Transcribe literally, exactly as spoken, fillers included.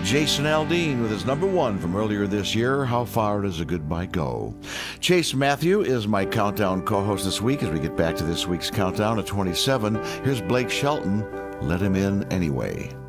Jason Aldean with his number one from earlier this year, How Far Does a Goodbye Go? Chase Matthew is my countdown co-host this week as we get back to this week's countdown at twenty-seven. Here's Blake Shelton, Let Him In Anyway.